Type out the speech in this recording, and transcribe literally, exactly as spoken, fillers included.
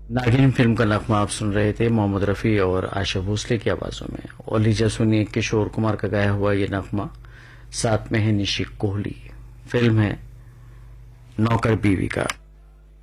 नागिन फिल्म का नगमा आप सुन रहे थे मोहम्मद रफी और आशा भोसले की आवाजों में। और लीजिए सुनिए किशोर कुमार का गाया हुआ ये नगमा, साथ में है निशी कोहली। फिल्म है नौकर बीवी का।